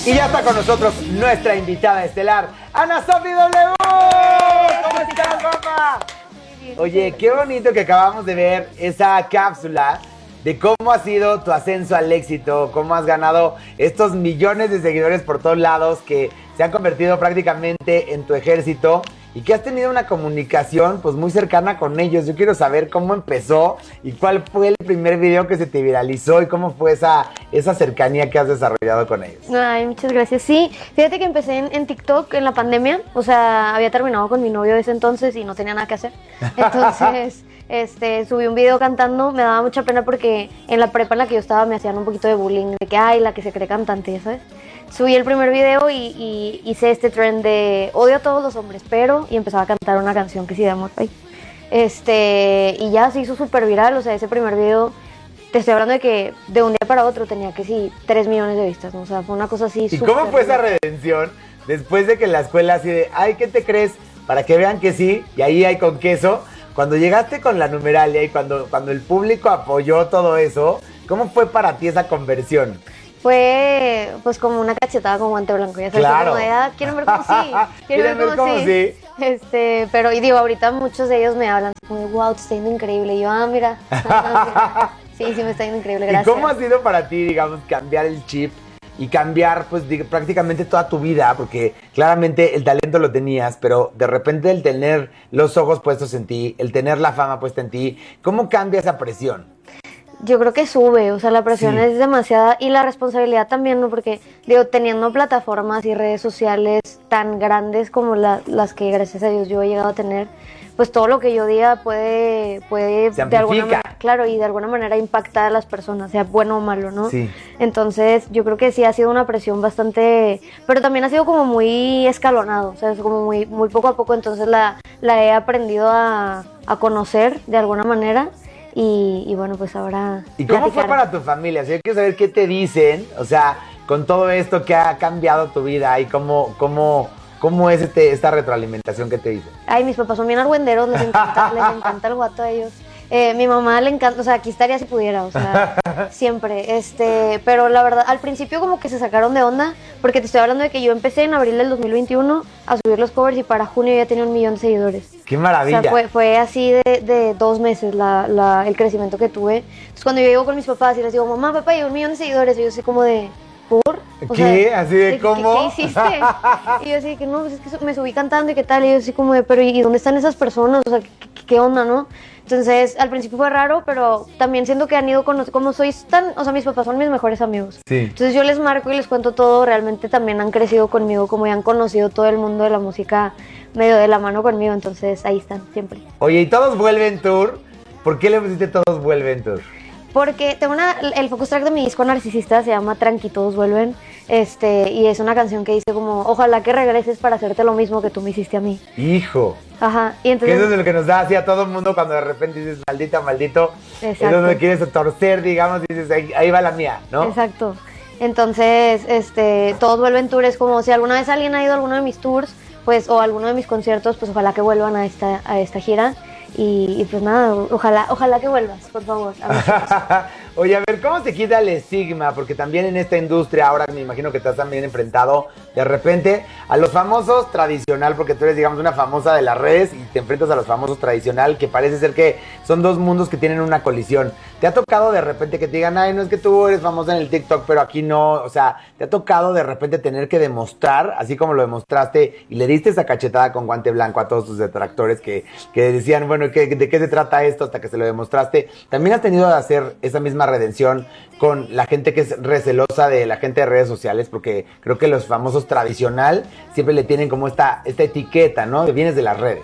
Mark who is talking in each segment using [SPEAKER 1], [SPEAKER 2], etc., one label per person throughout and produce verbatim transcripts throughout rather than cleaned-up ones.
[SPEAKER 1] Y ya está con nosotros nuestra invitada estelar, Ana Sofi W. ¿Cómo estás, mamá? Oye, qué bonito que acabamos de ver esa cápsula de cómo ha sido tu ascenso al éxito, cómo has ganado estos millones de seguidores por todos lados que se han convertido prácticamente en tu ejército y que has tenido una comunicación pues muy cercana con ellos. Yo quiero saber cómo empezó y cuál fue el primer video que se te viralizó y cómo fue esa, esa cercanía que has desarrollado con ellos.
[SPEAKER 2] Ay, muchas gracias. Sí, fíjate que empecé en, en TikTok en la pandemia, o sea, había terminado con mi novio de ese entonces y no tenía nada que hacer. Entonces, este, subí un video cantando, me daba mucha pena porque en la prepa en la que yo estaba me hacían un poquito de bullying, de que, ay, la que se cree cantante, ¿sabes? Subí el primer video y, y hice este trend de odio a todos los hombres, pero, y empezaba a cantar una canción que sí de amor. Ay. Este, y ya se hizo súper viral, o sea, ese primer video, te estoy hablando de que de un día para otro tenía que sí, tres millones de vistas, ¿no? O sea, fue una cosa así.
[SPEAKER 1] ¿Y cómo fue esa redención después de que en la escuela así de, ay, ¿qué te crees? Para que vean que sí, y ahí hay con queso. Cuando llegaste con la numeralia y cuando, cuando el público apoyó todo eso, ¿cómo fue para ti esa conversión?
[SPEAKER 2] Fue pues como una cachetada con guante blanco, ya sabes,
[SPEAKER 1] claro.
[SPEAKER 2] Como de, ah, quieren ver como sí,
[SPEAKER 1] quieren ver como sí.
[SPEAKER 2] Este, pero y digo, ahorita muchos de ellos me hablan como, wow, te está yendo increíble, y yo, ah, mira, sí, sí me está yendo increíble, gracias.
[SPEAKER 1] ¿Y cómo ha sido para ti, digamos, cambiar el chip y cambiar, pues, digo, prácticamente toda tu vida? Porque claramente el talento lo tenías, pero de repente el tener los ojos puestos en ti, el tener la fama puesta en ti, ¿cómo cambia esa presión?
[SPEAKER 2] Yo creo que sube, o sea, la presión sí. es demasiada y la responsabilidad también, ¿no? Porque, digo, teniendo plataformas y redes sociales tan grandes como la, las que, gracias a Dios, yo he llegado a tener, pues todo lo que yo diga puede, puede de alguna manera, claro, y de alguna manera impactar a las personas, sea bueno o malo, ¿no?
[SPEAKER 1] Sí.
[SPEAKER 2] Entonces, yo creo que sí ha sido una presión bastante, pero también ha sido como muy escalonado, o sea, es como muy, muy poco a poco, entonces la, la he aprendido a, a conocer de alguna manera. Y, y bueno, pues ahora...
[SPEAKER 1] ¿Y cómo platicar. Fue para tu familia? O sea, yo quiero saber qué te dicen, o sea, con todo esto que ha cambiado tu vida y cómo, cómo, cómo es este, esta retroalimentación que te dicen.
[SPEAKER 2] Ay, mis papás son bien argüenderos, les encanta, les encanta el guato a ellos. Eh, mi mamá le encanta, o sea, aquí estaría si pudiera, o sea, siempre, este, pero la verdad, al principio como que se sacaron de onda, porque te estoy hablando de que yo empecé en abril del dos mil veintiuno a subir los covers y para junio ya tenía un millón de seguidores.
[SPEAKER 1] ¡Qué maravilla!
[SPEAKER 2] O sea, fue, fue así de, de dos meses la, la, el crecimiento que tuve. Entonces cuando yo llego con mis papás y les digo, mamá, papá, llevo un millón de seguidores, y yo así como de... ¿Por?
[SPEAKER 1] O ¿Qué? Sea, ¿así de cómo?
[SPEAKER 2] ¿Qué, qué hiciste? Y yo así de que no, pues es que me subí cantando y qué tal, y yo así como de, pero ¿y dónde están esas personas? O sea, ¿qué, qué onda, no? Entonces, al principio fue raro, pero también siento que han ido con, como soy tan, o sea, mis papás son mis mejores amigos.
[SPEAKER 1] Sí.
[SPEAKER 2] Entonces yo les marco y les cuento todo, realmente también han crecido conmigo, como ya han conocido todo el mundo de la música medio de la mano conmigo, entonces ahí están, siempre.
[SPEAKER 1] Oye, ¿y Todos Vuelven Tour? ¿Por qué le pusiste Todos Vuelven Tour?
[SPEAKER 2] Porque tengo una, el focus track de mi disco Narcisista se llama Tranqui, Todos Vuelven, este, y es una canción que dice como, ojalá que regreses para hacerte lo mismo que tú me hiciste a mí.
[SPEAKER 1] ¡Hijo!
[SPEAKER 2] Ajá, y entonces...
[SPEAKER 1] Que eso es lo que nos da así a todo el mundo cuando de repente dices, maldita, maldito.
[SPEAKER 2] Exacto.
[SPEAKER 1] Es donde quieres torcer, digamos, y dices, ahí, ahí va la mía, ¿no?
[SPEAKER 2] Exacto. Entonces, este, Todos Vuelven Tour es como, si alguna vez alguien ha ido a alguno de mis tours, pues, o a alguno de mis conciertos, pues ojalá que vuelvan a esta, a esta gira. Y, y pues nada, ojalá, ojalá que vuelvas, por favor. A
[SPEAKER 1] Oye, a ver, ¿cómo se quita el estigma? Porque también en esta industria ahora me imagino que estás también enfrentado de repente a los famosos tradicional, porque tú eres, digamos, una famosa de las redes y te enfrentas a los famosos tradicional, que parece ser que son dos mundos que tienen una colisión. ¿Te ha tocado de repente que te digan, ay, no es que tú eres famosa en el TikTok, pero aquí no? O sea, ¿te ha tocado de repente tener que demostrar, así como lo demostraste y le diste esa cachetada con guante blanco a todos tus detractores que, que decían, bueno, ¿qué, ¿de qué se trata esto? Hasta que se lo demostraste. También has tenido que hacer esa misma redención con la gente que es recelosa de la gente de redes sociales, porque creo que los famosos tradicional siempre le tienen como esta, esta etiqueta, ¿no? De vienes de las redes.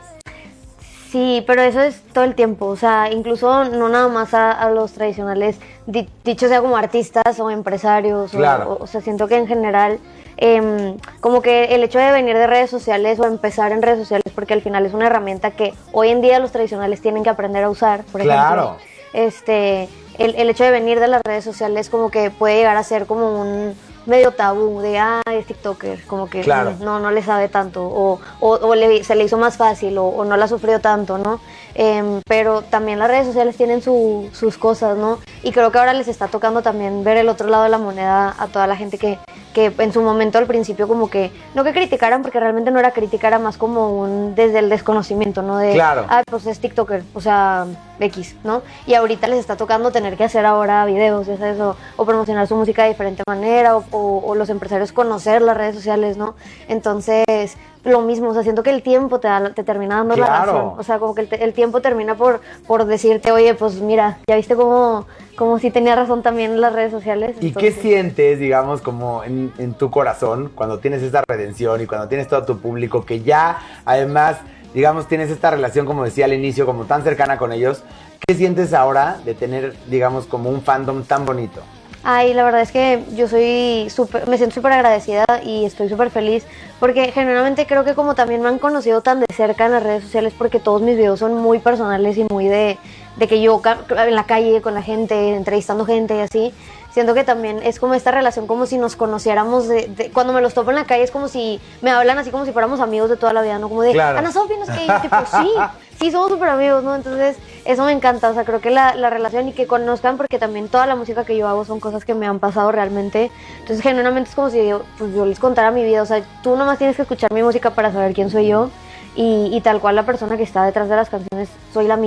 [SPEAKER 2] Sí, pero eso es todo el tiempo, o sea, incluso no nada más a, a los tradicionales, di, dicho sea como artistas o empresarios,
[SPEAKER 1] claro.
[SPEAKER 2] o, o sea, siento que en general, eh, como que el hecho de venir de redes sociales o empezar en redes sociales, porque al final es una herramienta que hoy en día los tradicionales tienen que aprender a usar, por
[SPEAKER 1] claro.
[SPEAKER 2] ejemplo, este, el, el hecho de venir de las redes sociales como que puede llegar a ser como un medio tabú de, ah, es TikToker, como que
[SPEAKER 1] claro.
[SPEAKER 2] no, no le sabe tanto, o, o, o le, se le hizo más fácil, o, o no la sufrió tanto, ¿no? Eh, pero también las redes sociales tienen su, sus cosas, ¿no? y creo que ahora les está tocando también ver el otro lado de la moneda a toda la gente que, que en su momento al principio como que, no que criticaran, porque realmente no era crítica, era más como un desde el desconocimiento, ¿no? De,
[SPEAKER 1] claro.
[SPEAKER 2] ah, pues es TikToker, o sea, X, ¿no? Y ahorita les está tocando tener que hacer ahora videos, ya sabes, o, o promocionar su música de diferente manera, o, o, o los empresarios conocer las redes sociales, ¿no? Entonces, lo mismo, o sea, siento que el tiempo te, da, te termina dando
[SPEAKER 1] claro.
[SPEAKER 2] la razón, o sea, como que el, el tiempo termina por, por decirte, oye, pues mira, ya viste cómo, cómo sí tenía razón también las redes sociales.
[SPEAKER 1] ¿Y
[SPEAKER 2] entonces...
[SPEAKER 1] qué sientes, digamos, como en, en tu corazón cuando tienes esa redención y cuando tienes todo tu público que ya, además, digamos, tienes esta relación, como decía al inicio, como tan cercana con ellos? ¿Qué sientes ahora de tener, digamos, como un fandom tan bonito?
[SPEAKER 2] Ay, la verdad es que yo soy súper, me siento súper agradecida y estoy súper feliz porque genuinamente creo que como también me han conocido tan de cerca en las redes sociales, porque todos mis videos son muy personales y muy de, de que yo en la calle con la gente, entrevistando gente y así, siento que también es como esta relación como si nos conociéramos, de, de, cuando me los topo en la calle es como si me hablan así como si fuéramos amigos de toda la vida, ¿no? Como de,
[SPEAKER 1] claro.
[SPEAKER 2] Ana Sofía, no sé qué, tipo, sí, sí, somos súper amigos, ¿no? Entonces, eso me encanta, o sea, creo que la, la relación y que conozcan, porque también toda la música que yo hago son cosas que me han pasado realmente, entonces genuinamente es como si yo, pues, yo les contara mi vida, o sea, tú nomás tienes que escuchar mi música para saber quién soy yo, y, y tal cual la persona que está detrás de las canciones soy la misma.